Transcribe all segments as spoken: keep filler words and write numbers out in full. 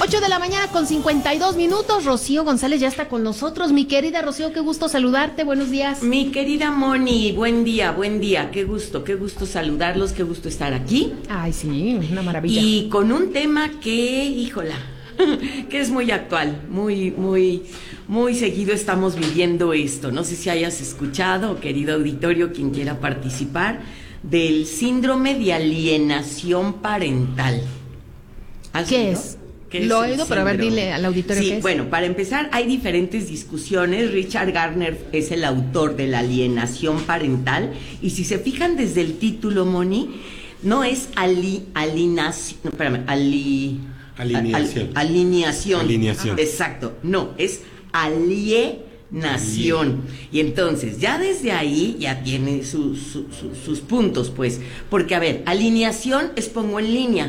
ocho de la mañana con cincuenta y dos minutos. Rocío González ya está con nosotros. Mi querida Rocío, qué gusto saludarte. Buenos días. Mi querida Moni, buen día, buen día. Qué gusto, qué gusto saludarlos, qué gusto estar aquí. Ay, sí, una maravilla. Y con un tema que, híjola, que es muy actual, muy, muy, muy seguido estamos viviendo esto. No sé si hayas escuchado, querido auditorio, quien quiera participar, del síndrome de alienación parental. ¿Qué es? Lo he oído, pero a ver, dile al auditorio sí, qué es. Bueno, para empezar, hay diferentes discusiones. Richard Gardner es el autor de la alienación parental, y si se fijan desde el título, Moni, no es ali, alienación, no, espérame, ali, alineación. Al, alineación. Alineación. Exacto, no, es alienación. Y entonces, ya desde ahí ya tiene su, su, su, sus puntos, pues, porque, a ver, alineación es pongo en línea.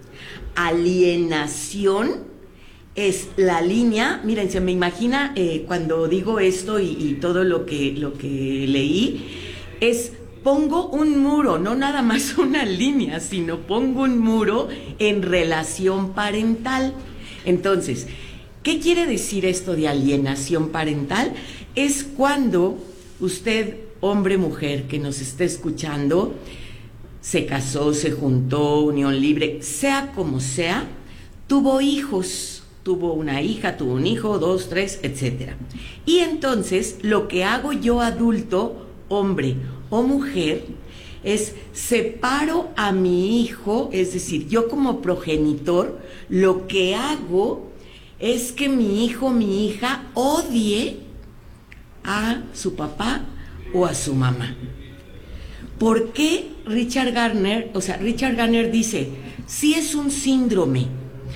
Alienación es la línea, miren, se me imagina eh, cuando digo esto y, y todo lo que, lo que leí, es pongo un muro, no nada más una línea, sino pongo un muro en relación parental. Entonces, ¿qué quiere decir esto de alienación parental? Es cuando usted, hombre, mujer, que nos esté escuchando, se casó, se juntó, unión libre, sea como sea, tuvo hijos, tuvo una hija, tuvo un hijo, dos, tres, etcétera. Y entonces, lo que hago yo adulto, hombre o mujer, es separo a mi hijo, es decir, yo como progenitor, lo que hago es que mi hijo, mi hija, odie a su papá o a su mamá. ¿Por qué Richard Gardner? O sea, Richard Gardner dice, sí es un síndrome,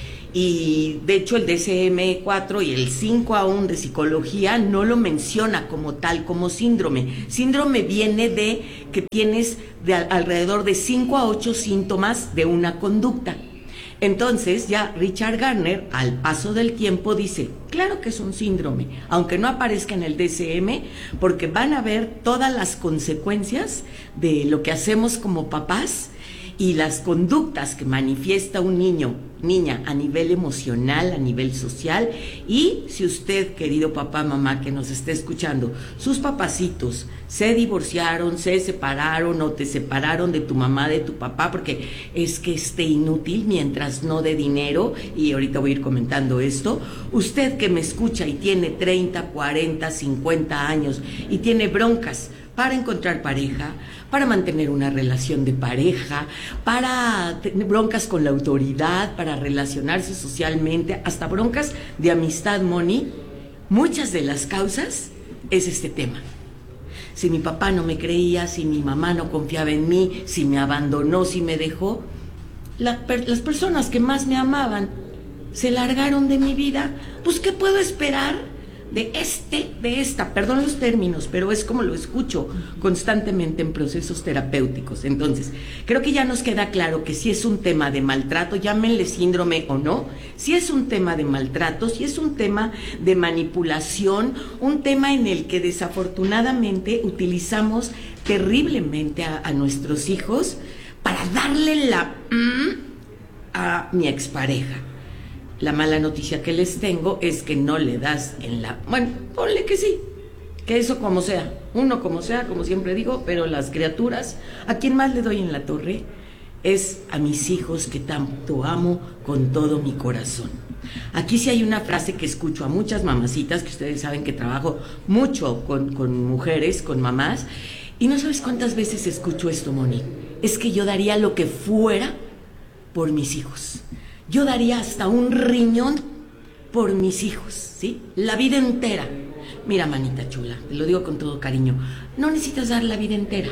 y de hecho el D S M cuatro y el cinco aún de psicología no lo menciona como tal, como síndrome. Síndrome viene de que tienes de alrededor de cinco a ocho síntomas de una conducta. Entonces ya Richard Gardner, al paso del tiempo, dice, claro que es un síndrome, aunque no aparezca en el D S M, porque van a ver todas las consecuencias de lo que hacemos como papás y las conductas que manifiesta un niño, niña, a nivel emocional, a nivel social. Y si usted, querido papá, mamá, que nos esté escuchando, sus papacitos se divorciaron, se separaron o te separaron de tu mamá, de tu papá, porque es que esté inútil mientras no dé dinero, y ahorita voy a ir comentando esto. Usted que me escucha y tiene treinta, cuarenta, cincuenta años y tiene broncas para encontrar pareja, para mantener una relación de pareja, para tener broncas con la autoridad, para relacionarse socialmente, hasta broncas de amistad, Moni, muchas de las causas es este tema. Si mi papá no me creía, si mi mamá no confiaba en mí, si me abandonó, si me dejó, la, las personas que más me amaban se largaron de mi vida, pues ¿qué puedo esperar de este, de esta, perdón los términos, pero es como lo escucho constantemente en procesos terapéuticos? Entonces, creo que ya nos queda claro que si es un tema de maltrato, llámenle síndrome o no, si es un tema de maltrato, si es un tema de manipulación, un tema en el que desafortunadamente utilizamos terriblemente a, a nuestros hijos para darle la mm, a mi expareja. La mala noticia que les tengo es que no le das en la... Bueno, ponle que sí, que eso como sea, uno como sea, como siempre digo, pero las criaturas, a quien más le doy en la torre es a mis hijos que tanto amo con todo mi corazón. Aquí sí hay una frase que escucho a muchas mamacitas, que ustedes saben que trabajo mucho con, con mujeres, con mamás, y no sabes cuántas veces escucho esto, Moni. Es que yo daría lo que fuera por mis hijos. Yo daría hasta un riñón por mis hijos, ¿sí? La vida entera. Mira, manita chula, te lo digo con todo cariño, no necesitas dar la vida entera.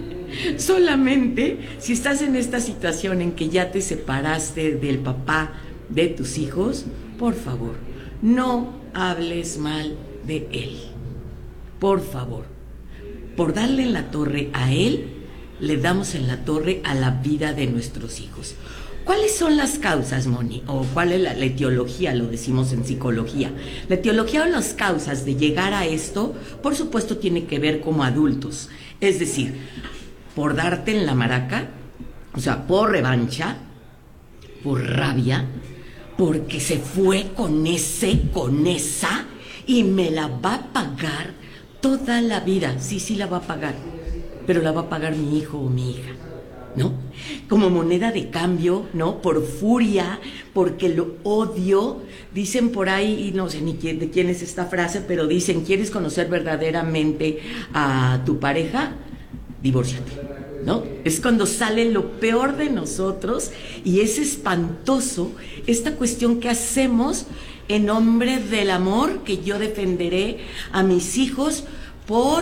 Solamente si estás en esta situación en que ya te separaste del papá de tus hijos, por favor, no hables mal de él. Por favor. Por darle en la torre a él, le damos en la torre a la vida de nuestros hijos. ¿Cuáles son las causas, Moni? ¿O cuál es la, la etiología, lo decimos en psicología? La etiología o las causas de llegar a esto, por supuesto, tiene que ver como adultos. Es decir, por darte en la maraca, o sea, por revancha, por rabia, porque se fue con ese, con esa, y me la va a pagar toda la vida. Sí, sí la va a pagar, pero la va a pagar mi hijo o mi hija, ¿no? Como moneda de cambio, ¿no? Por furia, porque lo odio. Dicen por ahí, y no sé ni quién, de quién es esta frase, pero dicen, ¿quieres conocer verdaderamente a tu pareja? Divórciate, ¿no? Es cuando sale lo peor de nosotros y es espantoso esta cuestión que hacemos en nombre del amor, que yo defenderé a mis hijos por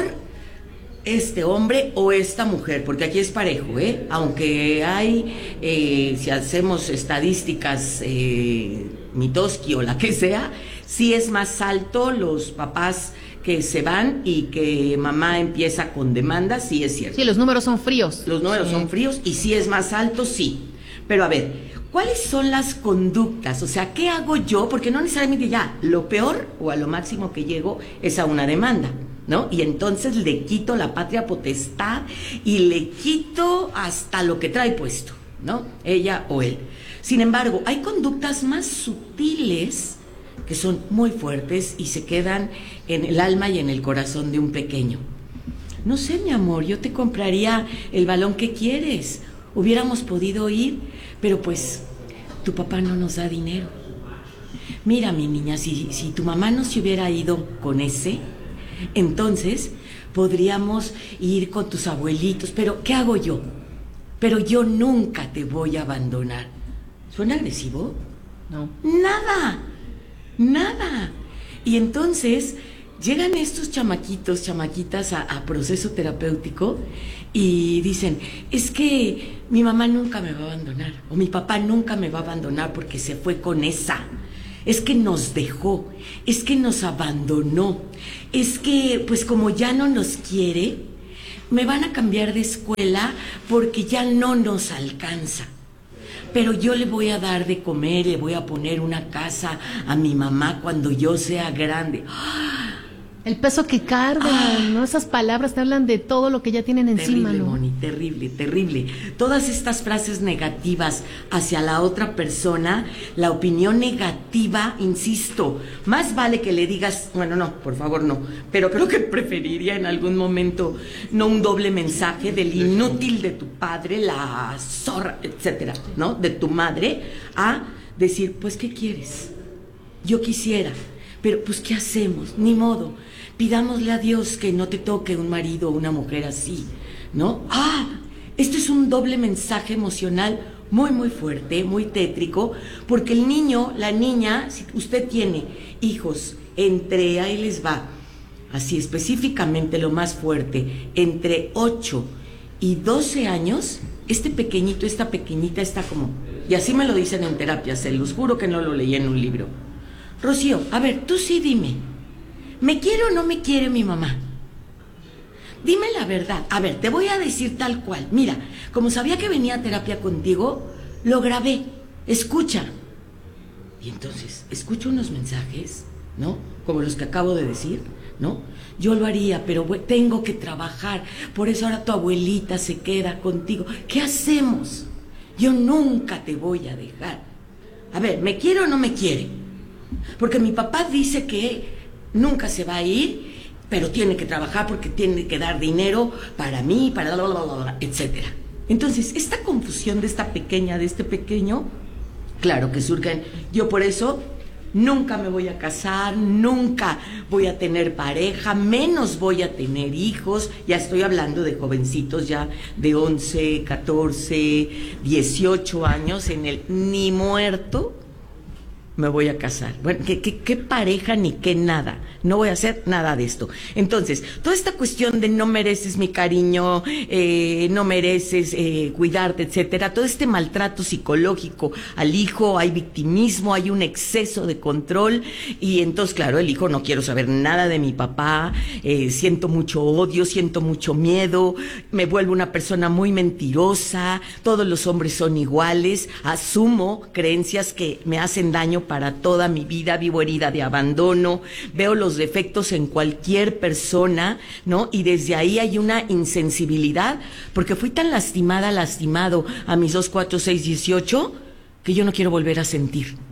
este hombre o esta mujer, porque aquí es parejo, ¿eh? Aunque hay, eh, si hacemos estadísticas, eh, Mitoski o la que sea, sí es más alto los papás que se van y que mamá empieza con demandas, sí es cierto. Sí, los números son fríos. Los números sí. son fríos y sí es más alto, sí. Pero a ver, ¿cuáles son las conductas? O sea, ¿qué hago yo? Porque no necesariamente ya, lo peor o a lo máximo que llego es a una demanda, ¿no? Y entonces le quito la patria potestad y le quito hasta lo que trae puesto, ¿no? Ella o él. Sin embargo, hay conductas más sutiles que son muy fuertes y se quedan en el alma y en el corazón de un pequeño. No sé, mi amor, yo te compraría el balón que quieres. Hubiéramos podido ir, pero pues tu papá no nos da dinero. Mira, mi niña, si, si tu mamá no se hubiera ido con ese, entonces podríamos ir con tus abuelitos. Pero, ¿qué hago yo? Pero yo nunca te voy a abandonar. ¿Suena agresivo? No. Nada, nada. Y entonces llegan estos chamaquitos, chamaquitas a, a proceso terapéutico y dicen, es que mi mamá nunca me va a abandonar, o mi papá nunca me va a abandonar porque se fue con esa. Es que nos dejó, es que nos abandonó, es que pues como ya no nos quiere, me van a cambiar de escuela porque ya no nos alcanza. Pero yo le voy a dar de comer, le voy a poner una casa a mi mamá cuando yo sea grande. El peso que cargan, ah, ¿no? Esas palabras te hablan de todo lo que ya tienen encima, terrible, ¿no? Moni, terrible, terrible. Todas estas frases negativas hacia la otra persona, la opinión negativa, insisto, más vale que le digas, bueno, no, por favor, no, pero creo que preferiría en algún momento no un doble mensaje del inútil de tu padre, la zorra, etcétera, ¿no? De tu madre, a decir, pues, ¿qué quieres? Yo quisiera, pero pues, ¿qué hacemos? Ni modo. Pidámosle a Dios que no te toque un marido o una mujer así, ¿no? ¡Ah! Esto es un doble mensaje emocional muy, muy fuerte, muy tétrico, porque el niño, la niña, si usted tiene hijos entre, ahí les va, así específicamente lo más fuerte, entre ocho y doce años, este pequeñito, esta pequeñita está como, y así me lo dicen en terapia, se los juro que no lo leí en un libro. Rocío, a ver, tú sí dime, ¿me quiere o no me quiere mi mamá? Dime la verdad. A ver, te voy a decir tal cual. Mira, como sabía que venía a terapia contigo, lo grabé. Escucha. Y entonces, escucho unos mensajes, ¿no? Como los que acabo de decir, ¿no? Yo lo haría, pero tengo que trabajar. Por eso ahora tu abuelita se queda contigo. ¿Qué hacemos? Yo nunca te voy a dejar. A ver, ¿me quiere o no me quiere? Porque mi papá dice que nunca se va a ir, pero tiene que trabajar porque tiene que dar dinero para mí, para bla, bla, bla, bla, etcétera. Entonces, esta confusión de esta pequeña, de este pequeño, claro que surgen. Yo por eso nunca me voy a casar, nunca voy a tener pareja, menos voy a tener hijos. Ya estoy hablando de jovencitos ya de once, catorce, dieciocho años, en el ni muerto me voy a casar. Bueno, ¿qué, qué, qué pareja ni qué nada? No voy a hacer nada de esto. Entonces, toda esta cuestión de no mereces mi cariño, eh, no mereces eh, cuidarte, etcétera, todo este maltrato psicológico al hijo, hay victimismo, hay un exceso de control, y entonces, claro, el hijo, no quiero saber nada de mi papá, eh, siento mucho odio, siento mucho miedo, me vuelvo una persona muy mentirosa, todos los hombres son iguales, asumo creencias que me hacen daño para toda mi vida, vivo herida de abandono, veo los defectos en cualquier persona, ¿no? Y desde ahí hay una insensibilidad, porque fui tan lastimada, lastimado a mis dos, cuatro, seis, dieciocho, que yo no quiero volver a sentir.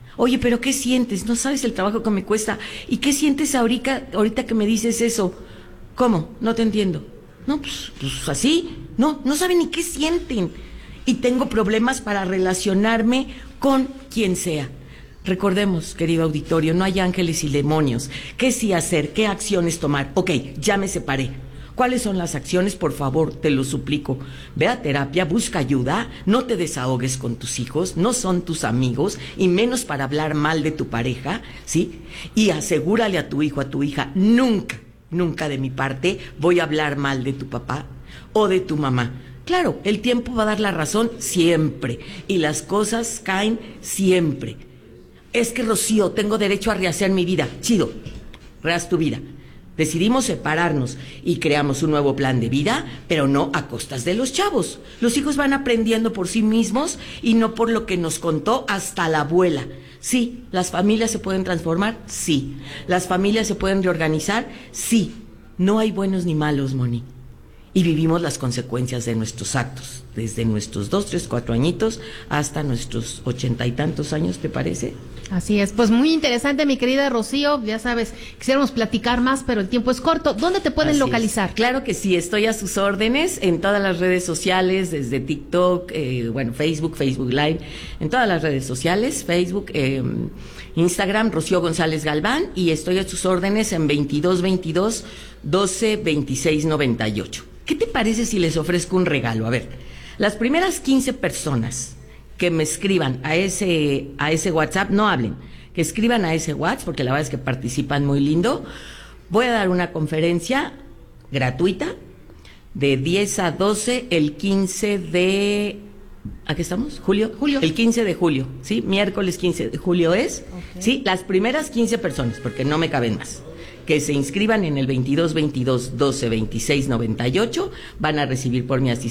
Oye, pero ¿qué sientes? No sabes el trabajo que me cuesta. ¿Y qué sientes ahorita, ahorita que me dices eso? ¿Cómo? No te entiendo. No, pues, pues así. No, no saben ni qué sienten. Y tengo problemas para relacionarme con quien sea. Recordemos, querido auditorio, no hay ángeles y demonios. ¿Qué sí hacer? ¿Qué acciones tomar? Ok, ya me separé. ¿Cuáles son las acciones? Por favor, te lo suplico. Ve a terapia, busca ayuda, no te desahogues con tus hijos, no son tus amigos, y menos para hablar mal de tu pareja, ¿sí? Y asegúrale a tu hijo, a tu hija, nunca, nunca de mi parte voy a hablar mal de tu papá o de tu mamá. Claro, el tiempo va a dar la razón siempre, y las cosas caen siempre. Es que, Rocío, tengo derecho a rehacer mi vida. Chido, rehaz tu vida. Decidimos separarnos y creamos un nuevo plan de vida, pero no a costas de los chavos. Los hijos van aprendiendo por sí mismos y no por lo que nos contó hasta la abuela. Sí, ¿las familias se pueden transformar? Sí. ¿Las familias se pueden reorganizar? Sí. No hay buenos ni malos, Moni. Y vivimos las consecuencias de nuestros actos, desde nuestros dos, tres, cuatro añitos hasta nuestros ochenta y tantos años, ¿te parece? Así es, pues muy interesante, mi querida Rocío, ya sabes, quisiéramos platicar más, pero el tiempo es corto. ¿Dónde te pueden Así localizar? Es. Claro que sí, estoy a sus órdenes en todas las redes sociales, desde TikTok, eh, bueno, Facebook, Facebook Live, en todas las redes sociales, Facebook, eh, Instagram, Rocío González Galván, y estoy a sus órdenes en veintidós veintidós doce veintiséis noventa y ocho. ¿Qué te parece si les ofrezco un regalo? A ver, las primeras quince personas que me escriban a ese, a ese WhatsApp, no hablen, que escriban a ese WhatsApp, porque la verdad es que participan muy lindo. Voy a dar una conferencia gratuita de diez a doce el quince de... ¿A qué estamos? ¿Julio? Julio. El quince de julio, ¿sí? Miércoles quince de julio es, okay. Sí, las primeras quince personas, porque no me caben más, que se inscriban en el veintidós veintidós doce veintiséis noventa y ocho, van a recibir por mi asistencia